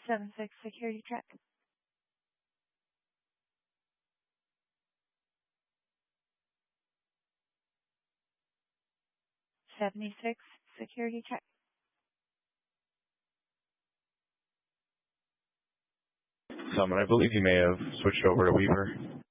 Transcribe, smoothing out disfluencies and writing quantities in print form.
76 security check. 76 security check. Summon, I believe you may have switched over to Weaver.